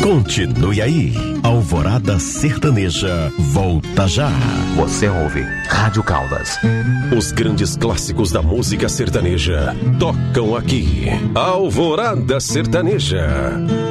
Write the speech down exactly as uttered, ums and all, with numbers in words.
Continue aí. Alvorada Sertaneja volta já. Você ouve Rádio Caldas. Os grandes clássicos da música sertaneja tocam aqui. Alvorada Sertaneja.